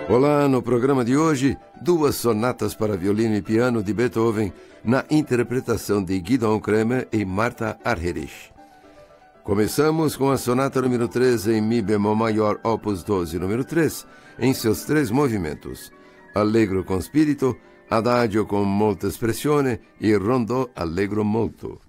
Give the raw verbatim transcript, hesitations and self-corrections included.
Olá, no programa de hoje, duas sonatas para violino e piano de Beethoven na interpretação de Gidon Kremer e Martha Argerich. Começamos com a sonata número três em Mi bemol maior, opus doze, número três, em seus três movimentos: Allegro con spirito, Adagio con molta espressione e Rondò allegro molto.